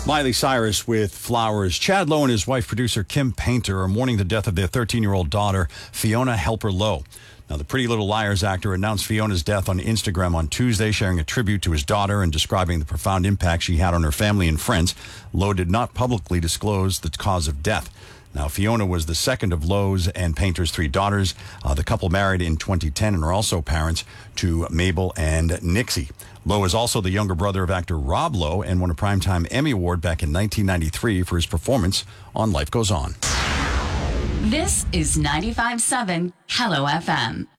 Miley Cyrus with Flowers. Chad Lowe and his wife, producer Kim Painter, are mourning the death of their 13-year-old daughter, Fiona Helper Lowe. Now, the Pretty Little Liars actor announced Fiona's death on Instagram on Tuesday, sharing a tribute to his daughter and describing the profound impact she had on her family and friends. Lowe did not publicly disclose the cause of death. Now, Fiona was the second of Lowe's and Painter's three daughters. The couple married in 2010 and are also parents to Mabel and Nixie. Lowe is also the younger brother of actor Rob Lowe and won a Primetime Emmy Award back in 1993 for his performance on Life Goes On. This is 95.7 Hello FM.